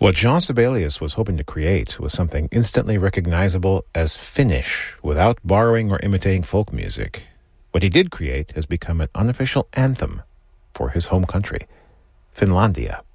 What Jean Sibelius was hoping to create was something instantly recognizable as Finnish without borrowing or imitating folk music. What he did create has become an unofficial anthem for his home country, Finlandia.